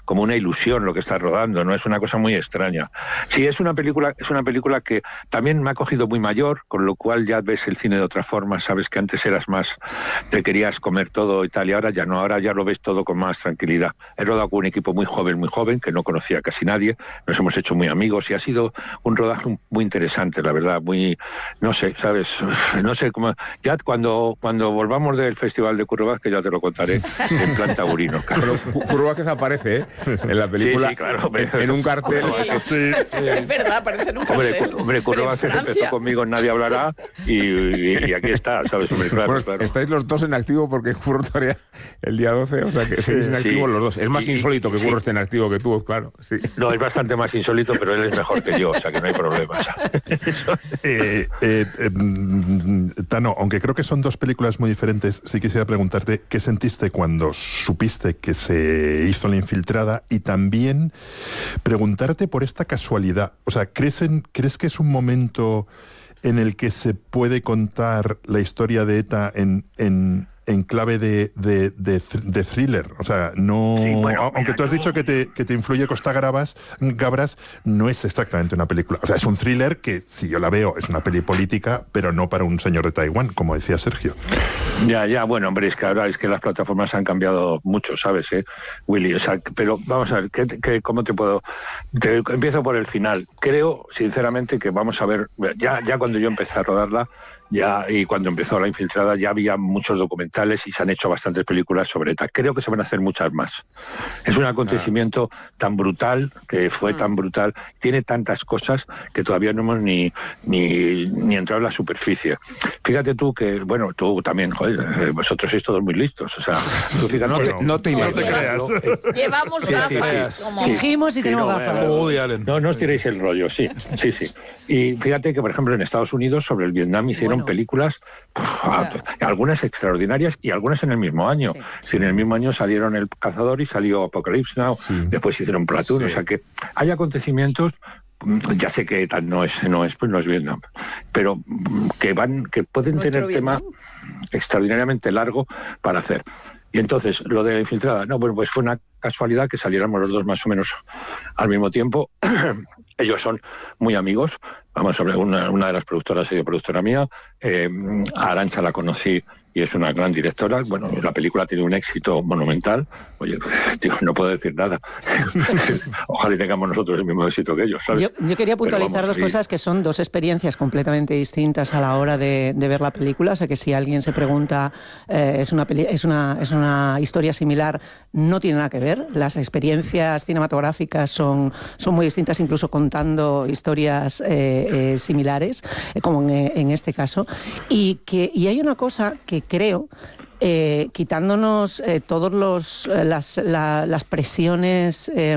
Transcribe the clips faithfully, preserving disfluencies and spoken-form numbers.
como una ilusión lo que estás rodando, ¿no? Es una cosa muy extraña. Sí, es una película, es una película que también me ha cogido muy mayor, con lo cual ya ves el cine de otra forma, sabes que antes eras más, te querías comer todo y tal, y ahora ya no, ahora ya lo ves todo con más tranquilidad. He rodado con un equipo muy joven, muy joven, que no conocía a casi nadie, nos hemos hecho muy amigos y ha sido un rodaje muy interesante, la verdad, muy, no sé, sabes, no sé cómo, ya cuando, cuando volvamos del Festival de Curro Vázquez ya te lo contaré en plan taurino. Pero Curro Vázquez aparece, ¿eh? En la película, sí, sí, claro, en, en un cartel. Sí. Es verdad, aparece en un cartel. Hombre, hombre Curro Vázquez empezó conmigo en Nadie Hablará y, y, y aquí está, ¿sabes? Hombre, claro, bueno, claro. Estáis los dos en activo porque Curro estaría el día doce, o sea que seguís en activo sí, los dos. Es más sí, insólito que Curro sí. esté en activo que tú, claro. Sí. No, es bastante más insólito, pero él es mejor que yo, o sea que no hay problema. eh, eh, eh, Tano, aunque creo que son dos películas muy diferentes, sí quisiera preguntarte qué sentiste cuando supiste que se hizo La Infiltrada y también preguntarte por esta casualidad. O sea, ¿crees, en, ¿crees que es un momento en el que se puede contar la historia de ETA en... en en clave de, de, de, de thriller? O sea, no... Sí, bueno, aunque mira, tú has dicho que te, que te influye Costa Gabras, Gabras, no es exactamente una película. O sea, es un thriller que, si yo la veo, es una peli política, pero no para un señor de Taiwán, como decía Sergio. Ya, ya, bueno, hombre, es que ahora es que las plataformas han cambiado mucho, ¿sabes, eh, Willy? O sea, pero vamos a ver, ¿qué, qué, ¿cómo te puedo...? Te, empiezo por el final. Creo, sinceramente, que vamos a ver... Ya, ya cuando yo empecé a rodarla, ya y cuando empezó La Infiltrada ya había muchos documentales y se han hecho bastantes películas sobre ETA. Creo que se van a hacer muchas más. Es un acontecimiento ah. tan brutal, que fue ah. tan brutal, tiene tantas cosas que todavía no hemos ni, ni, ni entrado en la superficie. Fíjate tú que, bueno, tú también, joder, vosotros sois todos muy listos, o sea, tú fíjate, no, te, no te, no te creas. Llevamos sí, gafas, sí, como dijimos y tenemos no, gafas. Oh, no, no os tiréis el rollo, sí, sí, sí. Y fíjate que, por ejemplo, en Estados Unidos sobre el Vietnam hicieron bueno. películas, claro. algunas extraordinarias y algunas en el mismo año. Sí. Si en el mismo año salieron El Cazador y salió Apocalypse Now, sí. después hicieron Platoon, sí. o sea que hay acontecimientos. Ya sé que ETA no es, no es, pues no es Vietnam, pero que van, que pueden tener Vietnam? tema extraordinariamente largo para hacer. Y entonces, lo de La Infiltrada, no, bueno, pues fue una casualidad que saliéramos los dos más o menos al mismo tiempo. Ellos son muy amigos. Vamos, una, una de las productoras ha sido productora mía. Eh, a Arantxa la conocí y es una gran directora. Bueno, la película tiene un éxito monumental. Oye, tío, no puedo decir nada. Ojalá tengamos nosotros el mismo éxito que ellos, ¿sabes? Yo, yo quería puntualizar vamos, dos y... cosas que son dos experiencias completamente distintas a la hora de, de ver la película. O sea, que si alguien se pregunta, eh, ¿es, una peli- es, una, ¿es una historia similar? No tiene nada que ver. Las experiencias cinematográficas son, son muy distintas, incluso contando historias eh, eh, similares, eh, como en, en este caso. Y, que, y hay una cosa que creo, eh, quitándonos eh, todos los eh, las, la, las presiones eh,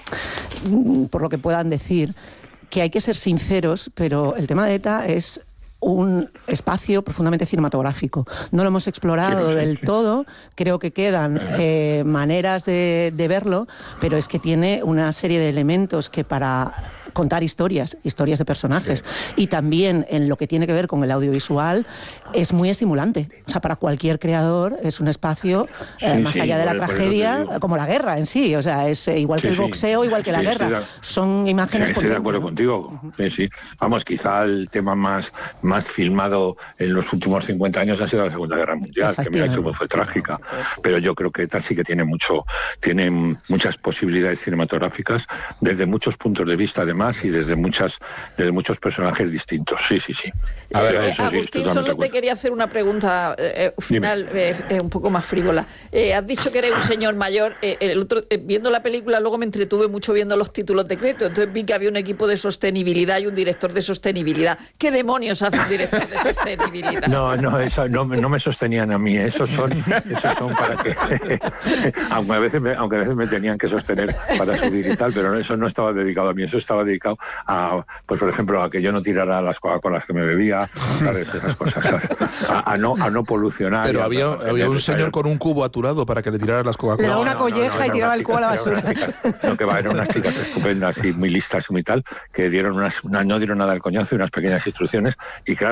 por lo que puedan decir, que hay que ser sinceros, pero el tema de ETA es un espacio profundamente cinematográfico. No lo hemos explorado del todo, creo que quedan eh, maneras de, de verlo, pero es que tiene una serie de elementos que para contar historias, historias de personajes, sí. y también en lo que tiene que ver con el audiovisual, es muy estimulante. O sea, para cualquier creador es un espacio eh, sí, más sí, allá de la tragedia, como la guerra en sí. O sea, es eh, igual sí, que el boxeo, igual que sí, la guerra. De, Son imágenes... Sí, estoy de acuerdo, ¿no?, contigo. Sí, sí. Vamos, quizá el tema más, más filmado en los últimos cincuenta años ha sido la Segunda Guerra Mundial, que mira, que fue trágica. Pero yo creo que ETA sí que tiene mucho, tiene muchas posibilidades cinematográficas desde muchos puntos de vista, además, y desde muchas desde muchos personajes distintos. Sí, sí, sí. A ver, eh, Agustín, solo te quería hacer una pregunta eh, final, eh, eh, un poco más frívola. Eh, has dicho que eres un señor mayor. Eh, el otro, eh, viendo la película, luego me entretuve mucho viendo los títulos de crédito. Entonces vi que había un equipo de sostenibilidad y un director de sostenibilidad. ¿Qué demonios hace un director de sostenibilidad? No, no, eso no, no me sostenían a mí. Esos son, esos son para que... aunque, a veces me, aunque a veces me tenían que sostener para subir y tal, pero eso no estaba dedicado a mí. Eso estaba dedicado a, pues por ejemplo, a que yo no tirara las Coca-Colas que me bebía, ¿sabes? Esas cosas, ¿sabes? A, a, no, a no polucionar. Pero había, a, había un señor con un cubo a tu lado para que le tiraras las Coca-Colas. Le daba una no, colleja no, no, y tiraba el cubo a la basura. Chicas, no, que va, eran unas chicas estupendas y muy listas y muy tal, que dieron unas, una, no dieron nada al coñazo y unas pequeñas instrucciones. Y claro,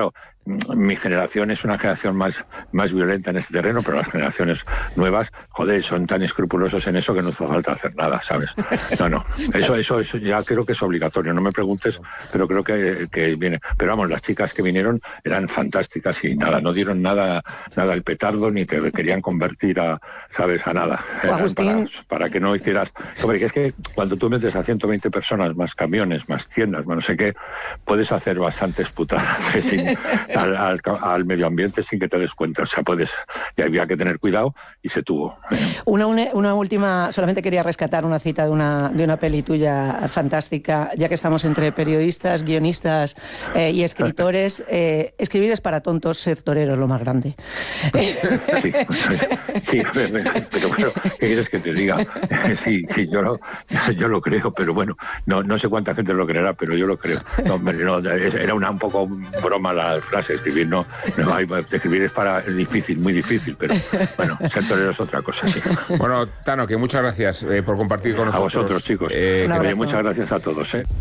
mi generación es una generación más, más violenta en este terreno, pero las generaciones nuevas, joder, son tan escrupulosos en eso que no hace falta hacer nada, ¿sabes? No, no, eso, eso, eso ya creo que es obligatorio, no me preguntes, pero creo que, que viene. Pero vamos, las chicas que vinieron eran fantásticas y nada, no dieron nada, nada el petardo, ni te querían convertir a, ¿sabes?, a nada. Para, para que no hicieras... Hombre, que es que cuando tú metes a ciento veinte personas, más camiones, más tiendas, más no sé qué, puedes hacer bastantes putadas sin, al, al, al medio ambiente sin que te des cuenta. O sea, puedes... Y había que tener cuidado y se tuvo. Una, una, una última... Solamente quería rescatar una cita de una, de una peli tuya fantástica, ya que estamos entre periodistas, guionistas eh, y escritores. Eh, escribir es para tontos, ser torero es lo más grande. Sí, sí, pero bueno, ¿qué quieres que te diga? Sí, sí, yo lo, yo lo creo, pero bueno, no, no sé cuánta gente lo creerá, pero yo lo creo. No, hombre, no, era una un poco broma la frase, escribir no, no hay, escribir es para es difícil, muy difícil, pero bueno, ser torero es otra cosa, sí. Bueno, Tano, que muchas gracias eh, por compartir con nosotros. A vosotros, chicos. Eh, que muchas gracias a todos, ¿eh?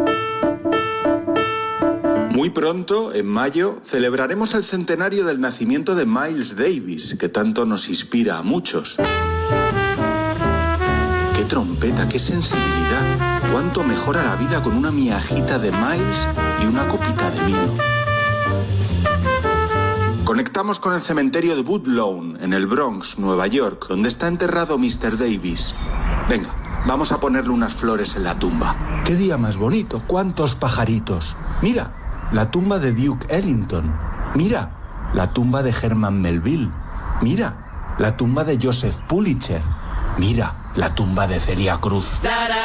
Muy pronto, en mayo, celebraremos el centenario del nacimiento de Miles Davis, que tanto nos inspira a muchos. ¡Qué trompeta, qué sensibilidad! ¡Cuánto mejora la vida con una miajita de Miles y una copita de vino! Conectamos con el cementerio de Woodlawn, en el Bronx, Nueva York, donde está enterrado mister Davis. Venga, vamos a ponerle unas flores en la tumba. ¡Qué día más bonito! ¡Cuántos pajaritos! ¡Mira! La tumba de Duke Ellington. Mira, la tumba de Herman Melville. Mira, la tumba de Joseph Pulitzer. Mira, la tumba de Celia Cruz.